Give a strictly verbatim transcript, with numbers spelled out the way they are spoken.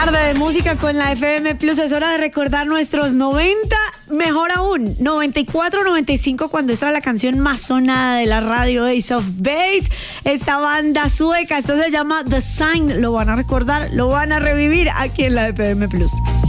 tarde de música con la F M Plus. Es hora de recordar nuestros noventa, mejor aún, noventa y cuatro, noventa y cinco, cuando esta era la canción más sonada de la radio, Ace of Base. Esta banda sueca, esta se llama The Sign. Lo van a recordar, lo van a revivir aquí en la F M Plus.